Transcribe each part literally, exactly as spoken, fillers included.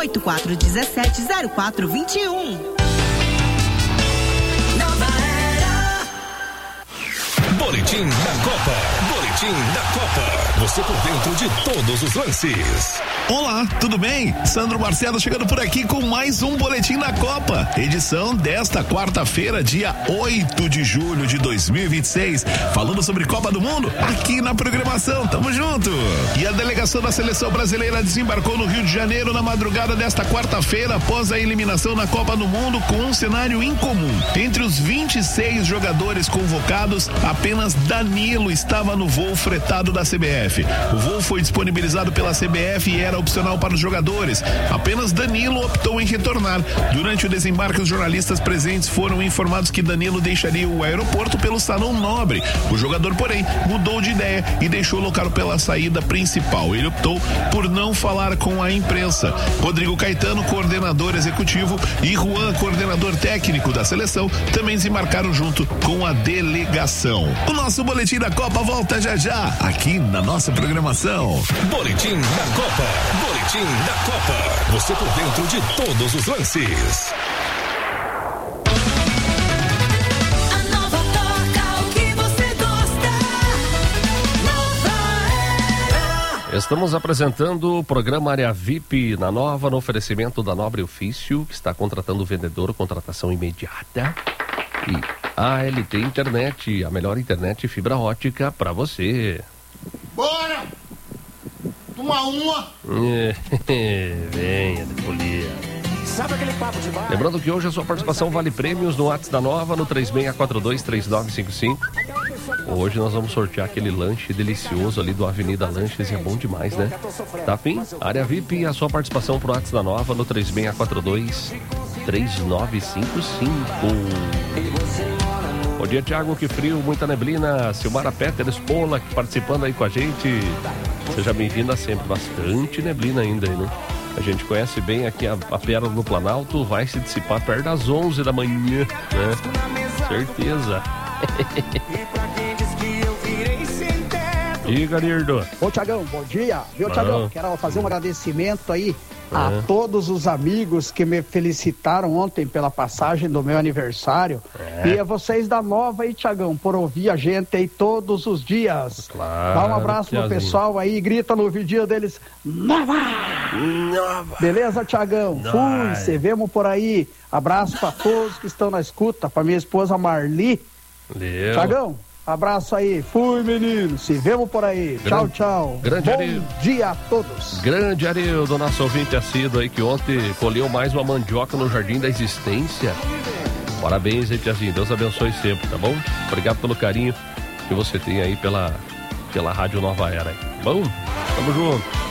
oito quatro um sete, zero quatro dois um. Boletim da Copa. Boletim da Copa. Você por dentro de todos os lances. Olá, tudo bem? Sandro Marcelo chegando por aqui com mais um Boletim da Copa. Edição desta quarta-feira, dia oito de julho de dois mil e vinte e seis. Falando sobre Copa do Mundo aqui na programação. Tamo junto. E a delegação da seleção brasileira desembarcou no Rio de Janeiro na madrugada desta quarta-feira após a eliminação na Copa do Mundo com um cenário incomum. Entre os vinte e seis jogadores convocados, apenas Danilo estava no voo fretado da C B F. O voo foi disponibilizado pela C B F e era opcional para os jogadores. Apenas Danilo optou em retornar. Durante o desembarque, os jornalistas presentes foram informados que Danilo deixaria o aeroporto pelo Salão Nobre. O jogador, porém, mudou de ideia e deixou o local pela saída principal. Ele optou por não falar com a imprensa. Rodrigo Caetano, coordenador executivo, e Juan, coordenador técnico da seleção, também desembarcaram junto com a delegação. O nosso Boletim da Copa volta já já, aqui na nossa programação. Boletim da Copa. Boletim da Copa. Você por dentro de todos os lances. A nova toca o que você gosta. Nova Era. Estamos apresentando o programa Área V I P na Nova, no oferecimento da Nobre Ofício, que está contratando o vendedor, contratação imediata. E A L T Internet, a melhor internet fibra ótica para você. Bora! Uma uma! Venha, de folia. Sabe aquele papo de bar? Lembrando que hoje a sua participação vale prêmios no WhatsApp da Nova, no três seis quatro dois, três nove cinco cinco. Hoje nós vamos sortear aquele lanche delicioso ali do Avenida Lanches, e é bom demais, né? Tá afim? Área V I P e a sua participação pro WhatsApp da Nova no três seis quatro dois, três nove cinco cinco. Bom dia, Thiago, que frio, muita neblina. Silmara Peters Pola participando aí com a gente. Seja bem-vinda sempre, bastante neblina ainda aí, né? A gente conhece bem aqui a, a Pérola do Planalto, vai se dissipar perto das onze da manhã, né? Certeza. Diga, Nirdo. Ô, Thiagão, bom dia. Viu, Thiagão? Quero fazer um agradecimento aí é. a todos os amigos que me felicitaram ontem pela passagem do meu aniversário. É. E a vocês da Nova aí, Thiagão, por ouvir a gente aí todos os dias. Claro, dá um abraço pro pessoal aí, grita no ouvidinho deles, Nova! Nova! Beleza, Thiagão? Fui, se vemos por aí. Abraço pra todos que estão na escuta, pra minha esposa Marli. Valeu. Thiagão, abraço aí. Fui, menino. Se vemos por aí. Grande, tchau, tchau. Grande Bom Arildo. dia a todos. Grande Arildo, nosso ouvinte assíduo aí, que ontem colheu mais uma mandioca no Jardim da Existência. Parabéns, hein, Tiazinho. Deus abençoe sempre, tá bom? Obrigado pelo carinho que você tem aí pela, pela Rádio Nova Era. Bom, tamo junto.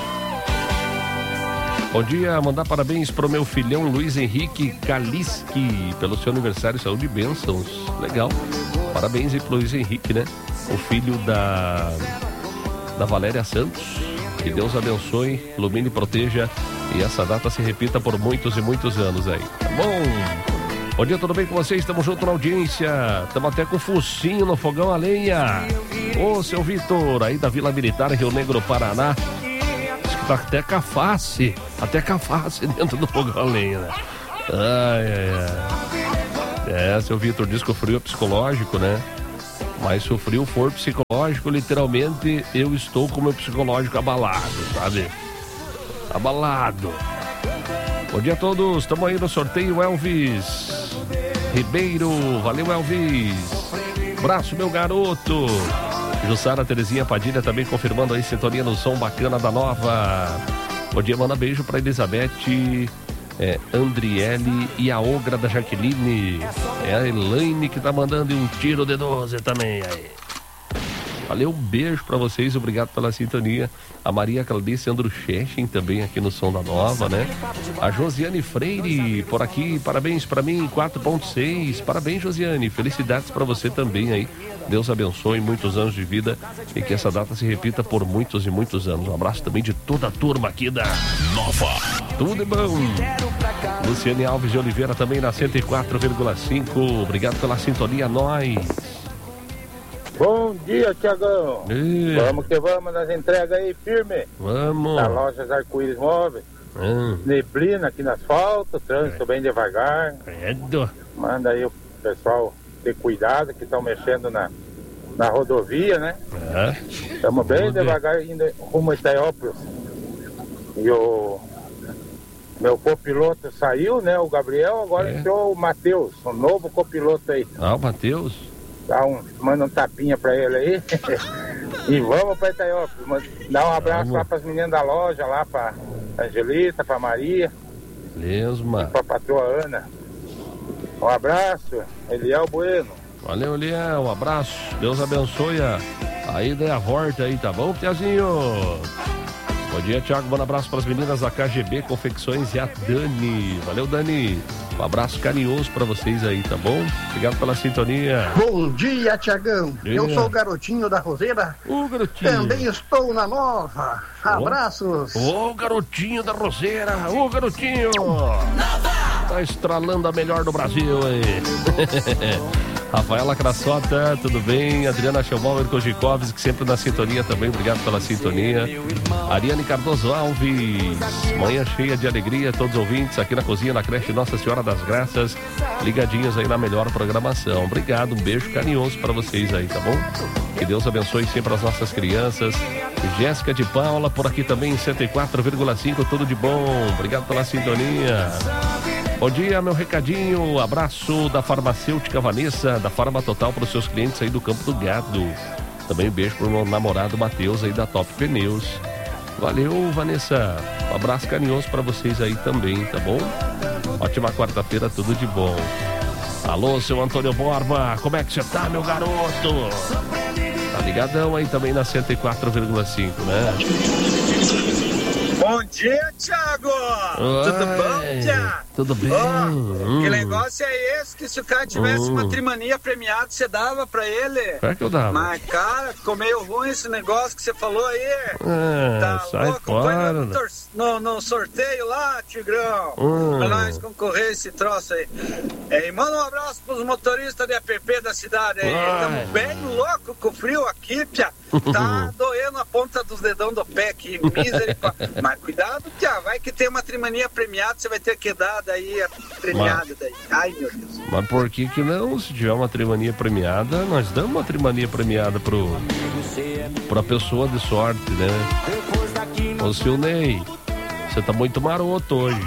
Bom dia, mandar parabéns pro meu filhão Luiz Henrique Kaliski pelo seu aniversário, saúde e bênçãos. Legal. Parabéns aí pro Luiz Henrique, né? O filho da da Valéria Santos. Que Deus abençoe, ilumine e proteja, e essa data se repita por muitos e muitos anos aí. Tá bom? Bom dia, tudo bem com vocês? Estamos juntos na audiência. Estamos até com focinho no fogão a lenha. Ô, seu Vitor, aí da Vila Militar, Rio Negro, Paraná. Diz que tá até com a face, até com a face dentro do fogão a lenha, né? Ai, ai, ai. É, seu Vitor, diz que o frio é psicológico, né? Mas se o frio for psicológico, literalmente, eu estou com o meu psicológico abalado, sabe? Abalado. Bom dia a todos, estamos aí no sorteio, Elvis Ribeiro. Valeu, Elvis. Braço, meu garoto. Jussara Terezinha Padilha também confirmando aí sintonia no som bacana da Nova. Bom dia, manda beijo pra Elizabeth, é, Andriele e a Ogra da Jaqueline. É a Elaine que tá mandando um tiro de doze também aí. Valeu, um beijo pra vocês, obrigado pela sintonia. A Maria Clarice Andruchechen também aqui no Som da Nova, né? A Josiane Freire por aqui, parabéns pra mim, quatro ponto seis. Parabéns, Josiane, felicidades pra você também aí. Deus abençoe, muitos anos de vida e que essa data se repita por muitos e muitos anos. Um abraço também de toda a turma aqui da Nova. Tudo é bom. Luciane Alves de Oliveira também na cento e quatro vírgula cinco. Obrigado pela sintonia, nós. Bom dia, Tiagão. E... Vamos que vamos nas entregas aí, firme. Vamos. Da Lojas Arco-Íris Móveis. Hum. Neblina aqui no asfalto, trânsito é. bem devagar. Credo. Manda aí o pessoal ter cuidado, que estão mexendo na, na rodovia, né? Estamos é. bem devagar indo rumo a Itaiópolis. E o meu copiloto saiu, né? O Gabriel, agora é. entrou o Matheus, o novo copiloto aí. Ah, o Matheus? Dá um, manda um tapinha pra ele aí. E vamos pra Itaiópolis. Dá um abraço vamos. lá pras meninas da loja, lá pra Angelita, pra Maria. Mesma. E pra patroa Ana. Um abraço, Eliel Bueno. Valeu, Eliel, um abraço. Deus abençoe a, a ida e a volta aí, tá bom, Piazinho? Bom dia, Thiago. Bom abraço para as meninas da K G B Confecções e a Dani. Valeu, Dani. Um abraço carinhoso para vocês aí, tá bom? Obrigado pela sintonia. Bom dia, Tiagão. Eu sou o garotinho da Roseira. Ô, garotinho. Também estou na nova. Abraços. Ô, garotinho da Roseira. Ô, garotinho. Tá estralando a melhor do Brasil aí. Rafaela Crassota, tudo bem? Adriana Schaumbauer Kojikovs, que sempre na sintonia também, obrigado pela sintonia. Ariane Cardoso Alves, manhã cheia de alegria, todos os ouvintes aqui na cozinha, na creche Nossa Senhora das Graças, ligadinhos aí na melhor programação. Obrigado, um beijo carinhoso para vocês aí, tá bom? Que Deus abençoe sempre as nossas crianças. Jéssica de Paula, por aqui também, cento e quatro vírgula cinco, tudo de bom. Obrigado pela sintonia. Bom dia, meu recadinho, abraço da farmacêutica Vanessa, da Farma Total, para os seus clientes aí do Campo do Gado. Também um beijo para o meu namorado Matheus aí da Top Pneus. Valeu, Vanessa, um abraço carinhoso para vocês aí também, tá bom? Ótima quarta-feira, tudo de bom. Alô, seu Antônio Borba, como é que você tá, meu garoto? Tá ligadão aí também na cento e quatro vírgula cinco, né? Bom dia, Thiago! Oi, tudo bom, Thiago? Tudo bem? Oh, hum. Que negócio é esse? Que se o cara tivesse hum. uma trimania premiada, você dava pra ele? É que eu dava. Mas, cara, ficou meio ruim esse negócio que você falou aí. É, tá sai louco? fora. Foi no, tor- no, no sorteio lá, Tigrão. Hum. Pra nós concorrer esse troço aí. É, e manda um abraço pros motoristas de app da cidade aí. Estamos bem loucos com o frio aqui, Pia. Tá doendo a ponta dos dedão do pé aqui. Misericórdia. Mas cuidado, Pia. Vai que tem uma trimania premiada, você vai ter que dar daí a premiada mas, daí. Ai, meu Deus. Mas por que que não? Se tiver uma trimania premiada, nós damos uma trimania premiada pro pra pessoa de sorte, né? Ô, seu Ney, você tá muito maroto hoje.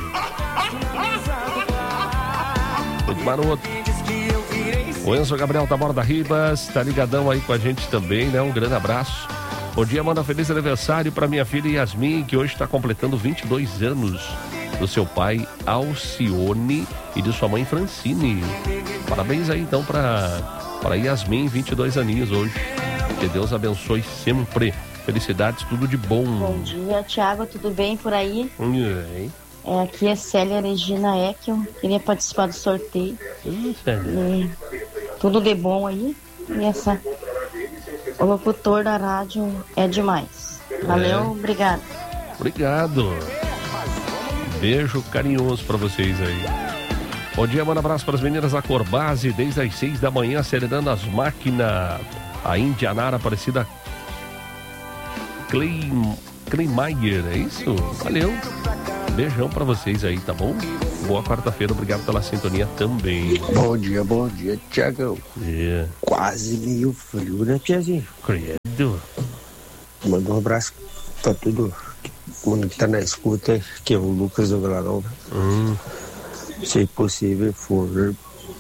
Muito maroto. O Enzo Gabriel Taborda Ribas tá ligadão aí com a gente também, né? Um grande abraço. Bom dia, manda feliz aniversário para minha filha Yasmin, que hoje está completando vinte e dois anos, do seu pai Alcione e de sua mãe Francine. Parabéns aí então para para Yasmin, vinte e dois aninhos hoje. Que Deus abençoe sempre. Felicidades, tudo de bom. Bom dia, Thiago, tudo bem por aí? Oi. É, aqui é Célia Regina Eckel, queria participar do sorteio. Sim, Célia. Tudo de bom aí. E essa, o locutor da rádio é demais. Valeu, é. obrigado. Obrigado. Beijo carinhoso pra vocês aí. Bom dia, manda um abraço para as meninas da Corbase, desde as seis da manhã, acelerando as máquinas. A Indianara Aparecida Clay, Claymeyer, é isso? Valeu. Beijão pra vocês aí, tá bom? Boa quarta-feira, obrigado pela sintonia também. Bom dia, bom dia, Thiagão. Yeah. Quase meio frio, né, Tiazinho? Credo. Manda um abraço pra todo mundo que tá na escuta, que é o Lucas do Vilarão. Hum. Se possível for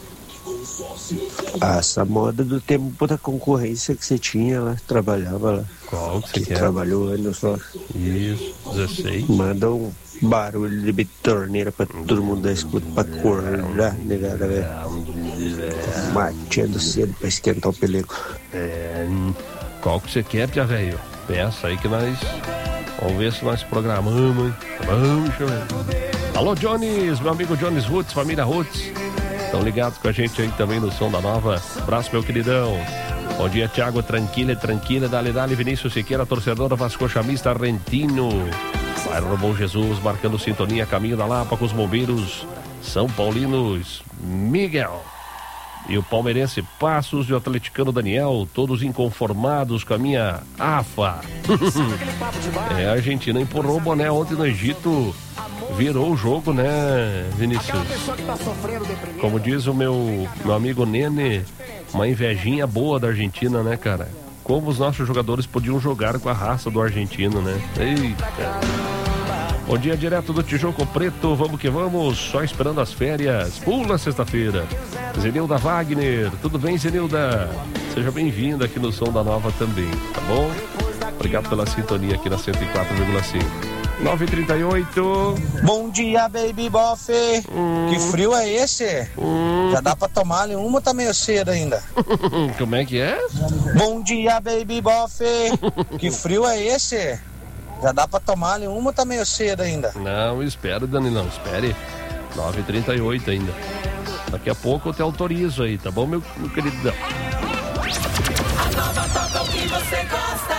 essa moda do tempo da concorrência que você tinha lá, trabalhava lá. Qual que você que quer? Trabalhou anos só. Isso, dezesseis. Manda um barulho de bitorneira pra todo mundo da escuta, pra acordar, negada, velho. Mateando cedo pra esquentar o pelego. É, qual que você quer, Pia, velho? Peça aí que nós vamos ver se nós programamos, hein? Vamos, deixa eu ver. Alô, Jones, meu amigo Jones Roots, família Roots. Estão ligados com a gente aí também no Som da Nova. Abraço, meu queridão. Bom dia, Thiago. Tranquila, tranquila. Dale, dale. Vinícius Siqueira, torcedor Vasco Chamista Argentino. Bairro Bom Jesus, marcando sintonia, caminho da Lapa com os bombeiros São Paulinos Miguel. E o palmeirense Passos e o atleticano Daniel, todos inconformados com a minha A F A. É, a Argentina empurrou o boné ontem no Egito virou o jogo, né, Vinícius? Como diz o meu, meu amigo Nene, uma invejinha boa da Argentina, né, cara? Como os nossos jogadores podiam jogar com a raça do argentino, né? Eita! Bom dia, direto do Tijuco Preto, vamos que vamos, só esperando as férias. Pula sexta-feira. Zenilda Wagner, tudo bem, Zenilda? Seja bem-vinda aqui no Som da Nova também, tá bom? Obrigado pela sintonia aqui na cento e quatro vírgula cinco. nove e trinta e oito. Bom dia, baby bofe. Hum. Que frio é esse? Hum. Já dá pra tomar ali uma, tá meio cedo ainda. Como é que é? Bom dia, baby bofe. Que frio é esse? Já dá pra tomar ali uma, tá meio cedo ainda. Não, espere, Danilão, espere. nove e trinta e oito ainda. Daqui a pouco eu te autorizo aí, tá bom, meu, meu queridão? A Nova toca o que você gosta.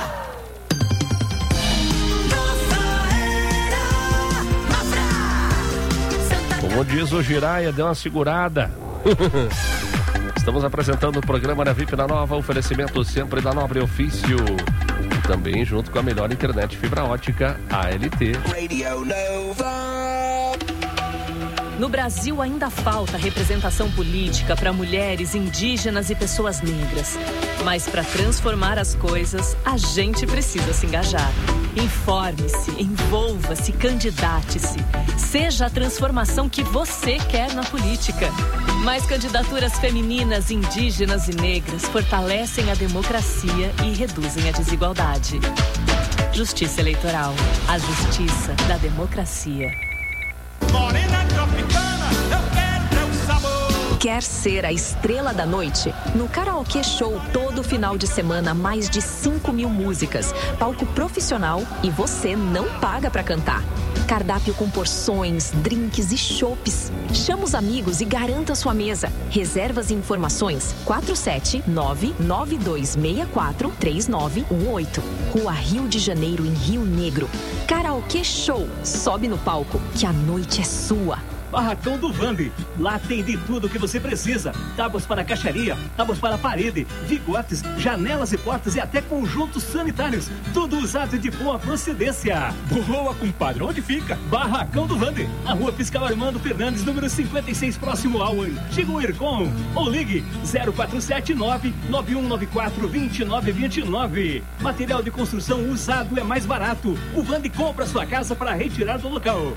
Como diz o Giraia, deu uma segurada. Estamos apresentando o programa da V I P na Nova, oferecimento sempre da Nobre Ofício. Também junto com a melhor internet fibra ótica, A L T. Radio Nova. No Brasil ainda falta representação política para mulheres, indígenas e pessoas negras. Mas para transformar as coisas, a gente precisa se engajar. Informe-se, envolva-se, candidate-se. Seja a transformação que você quer na política. Mais candidaturas femininas, indígenas e negras fortalecem a democracia e reduzem a desigualdade. Justiça Eleitoral. A justiça da democracia. Morena tropicana, eu quero teu sabor. Quer ser a estrela da noite? No Karaokê Show, todo final de semana, mais de cinco mil músicas, palco profissional e você não paga pra cantar. Cardápio com porções, drinks e chopes. Chama os amigos e garanta sua mesa. Reservas e informações quatro sete nove nove dois seis quatro três nove um oito. Rua Rio de Janeiro, em Rio Negro. Karaokê Show. Sobe no palco, que a noite é sua. Barracão do Vande. Lá tem de tudo que você precisa. Tábuas para caixaria, tábuas para parede, vigotes, janelas e portas e até conjuntos sanitários. Tudo usado de boa procedência. Boa, compadre. Onde fica? Barracão do Vande. A Rua Fiscal Armando Fernandes, número cinquenta e seis, próximo ao Antigo Ircom. Ou ligue zero quatro sete nove nove um nove quatro dois nove dois nove. Material de construção usado é mais barato. O Vande compra sua casa para retirar do local.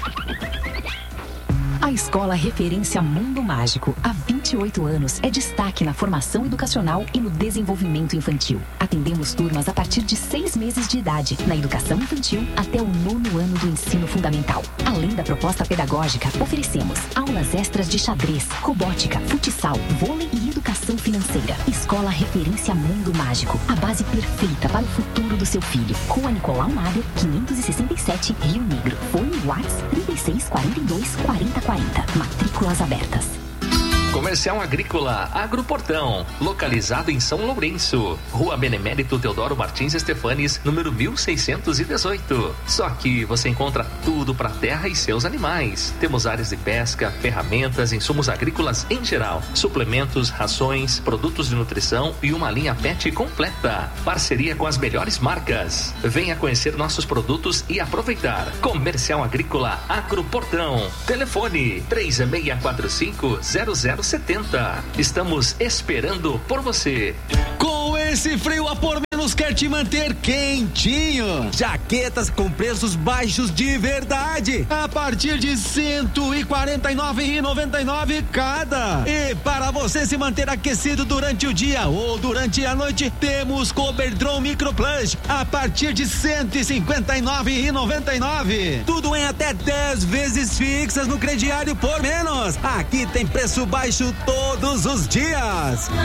A Escola Referência Mundo Mágico, há vinte e oito anos, é destaque na formação educacional e no desenvolvimento infantil. Atendemos turmas a partir de seis meses de idade, na educação infantil até o nono ano do ensino fundamental. Além da proposta pedagógica, oferecemos aulas extras de xadrez, robótica, futsal, vôlei e educação financeira. Escola Referência Mundo Mágico, a base perfeita para o futuro do seu filho. Rua Nicolau Magra, quinhentos e sessenta e sete, Rio Negro. Fone WhatsApp trinta e seis, quarenta e dois, quarenta, quarenta. Matrículas abertas. Comercial Agrícola Agroportão, localizado em São Lourenço, Rua Benemérito Teodoro Martins Estefanes, número mil seiscentos e dezoito. Só aqui você encontra tudo para a terra e seus animais. Temos áreas de pesca, ferramentas, insumos agrícolas em geral, suplementos, rações, produtos de nutrição e uma linha pet completa. Parceria com as melhores marcas. Venha conhecer nossos produtos e aproveitar. Comercial Agrícola Agroportão. Telefone três seis quatro cinco zero zero setenta. Estamos esperando por você. Com esse frio, a Por Menos quer te manter quentinho. Jaquetas com preços baixos de verdade, a partir de cento e quarenta e nove reais e noventa e nove centavos cada. E para você se manter aquecido durante o dia ou durante a noite, temos Coberdron Micro Plus a partir de cento e cinquenta e nove reais e noventa e nove centavos. Tudo em até dez vezes fixas no crediário Por Menos. Aqui tem preço baixo todos os dias.